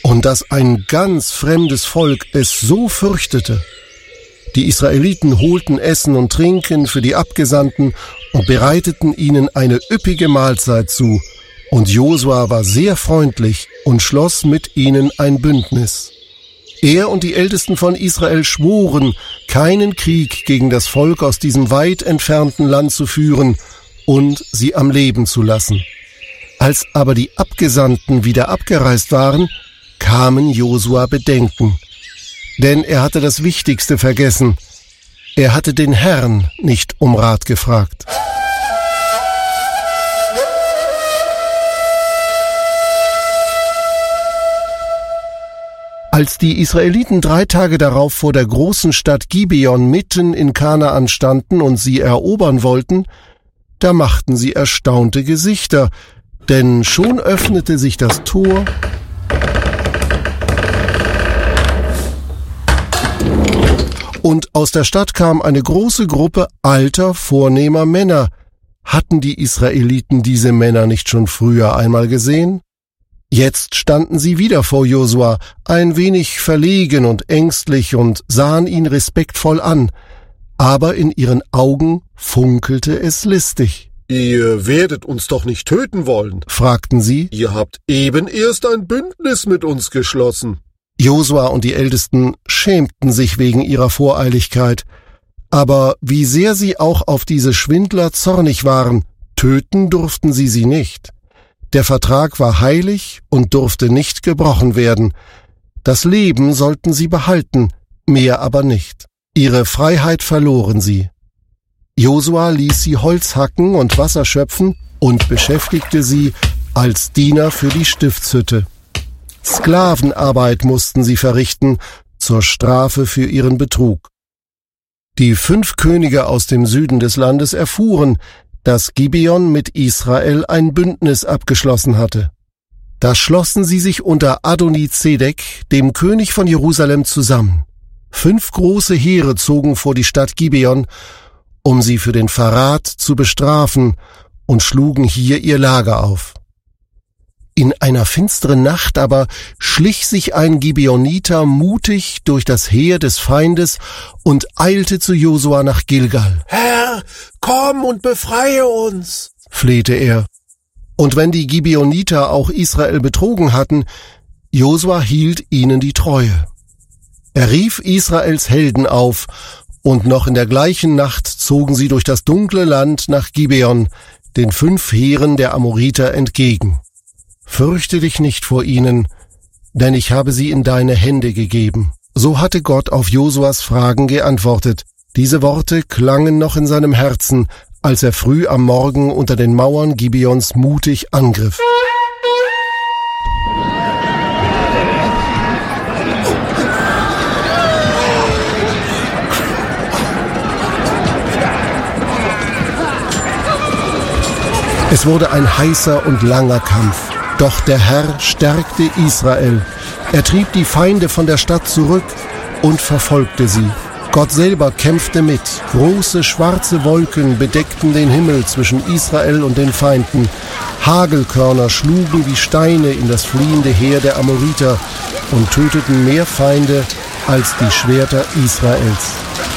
und dass ein ganz fremdes Volk es so fürchtete. Die Israeliten holten Essen und Trinken für die Abgesandten und bereiteten ihnen eine üppige Mahlzeit zu. Und Josua war sehr freundlich und schloss mit ihnen ein Bündnis. Er und die Ältesten von Israel schworen, keinen Krieg gegen das Volk aus diesem weit entfernten Land zu führen und sie am Leben zu lassen. Als aber die Abgesandten wieder abgereist waren, kamen Josua Bedenken. Denn er hatte das Wichtigste vergessen. Er hatte den Herrn nicht um Rat gefragt. Als die Israeliten 3 Tage darauf vor der großen Stadt Gibeon mitten in Kanaan standen und sie erobern wollten, da machten sie erstaunte Gesichter, denn schon öffnete sich das Tor und aus der Stadt kam eine große Gruppe alter, vornehmer Männer. Hatten die Israeliten diese Männer nicht schon früher einmal gesehen? Jetzt standen sie wieder vor Josua, ein wenig verlegen und ängstlich und sahen ihn respektvoll an, aber in ihren Augen funkelte es listig. »Ihr werdet uns doch nicht töten wollen?« fragten sie. »Ihr habt eben erst ein Bündnis mit uns geschlossen.« Josua und die Ältesten schämten sich wegen ihrer Voreiligkeit, aber wie sehr sie auch auf diese Schwindler zornig waren, töten durften sie nicht. Der Vertrag war heilig und durfte nicht gebrochen werden. Das Leben sollten sie behalten, mehr aber nicht. Ihre Freiheit verloren sie. Josua ließ sie Holz hacken und Wasser schöpfen und beschäftigte sie als Diener für die Stiftshütte. Sklavenarbeit mussten sie verrichten, zur Strafe für ihren Betrug. Die 5 Könige aus dem Süden des Landes erfuhren, dass Gibeon mit Israel ein Bündnis abgeschlossen hatte. Da schlossen sie sich unter Adoni-Zedek, dem König von Jerusalem, zusammen. 5 große Heere zogen vor die Stadt Gibeon, um sie für den Verrat zu bestrafen, und schlugen hier ihr Lager auf. In einer finsteren Nacht aber schlich sich ein Gibeoniter mutig durch das Heer des Feindes und eilte zu Josua nach Gilgal. »Herr, komm und befreie uns«, flehte er. Und wenn die Gibeoniter auch Israel betrogen hatten, Josua hielt ihnen die Treue. Er rief Israels Helden auf, und noch in der gleichen Nacht zogen sie durch das dunkle Land nach Gibeon, den 5 Heeren der Amoriter entgegen. »Fürchte dich nicht vor ihnen, denn ich habe sie in deine Hände gegeben.« So hatte Gott auf Josuas Fragen geantwortet. Diese Worte klangen noch in seinem Herzen, als er früh am Morgen unter den Mauern Gibeons mutig angriff. Es wurde ein heißer und langer Kampf. Doch der Herr stärkte Israel. Er trieb die Feinde von der Stadt zurück und verfolgte sie. Gott selber kämpfte mit. Große schwarze Wolken bedeckten den Himmel zwischen Israel und den Feinden. Hagelkörner schlugen wie Steine in das fliehende Heer der Amoriter und töteten mehr Feinde als die Schwerter Israels.